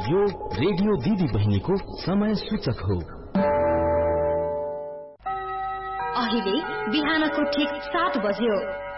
यो रेडियो दिदी बहिनीको समय सूचक हो। अहिले बिहानको ठीक 7 बज्यो।